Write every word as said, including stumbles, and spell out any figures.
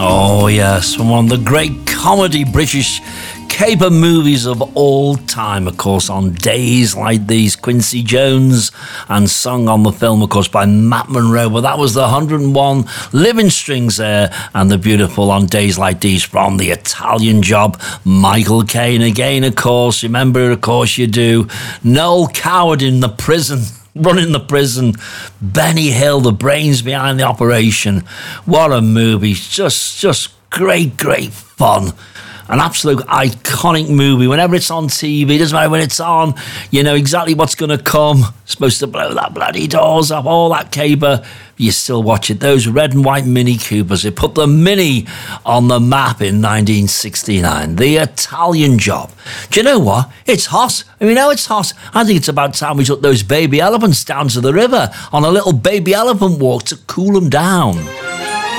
Oh yes, from one of the great comedy British caper movies of all time, of course, On Days Like These, Quincy Jones, and sung on the film, of course, by Matt Monro. But that was the one hundred and one Living Strings there, and the beautiful On Days Like These from The Italian Job, Michael Caine. Again, of course, remember, of course you do, Noel Coward in the prison. Running the prison, Benny Hill, the brains behind the operation. What a movie. Just, just great, great fun. An absolute iconic movie. Whenever it's on T V, doesn't matter when it's on, you know exactly what's going to come. Supposed to blow that bloody doors up, all that caper. You still watch it. Those red and white Mini Coopers. They put the Mini on the map in nineteen sixty-nine. The Italian Job. Do you know what? It's hot. I mean, now it's hot. I think it's about time we took those baby elephants down to the river on a little baby elephant walk to cool them down.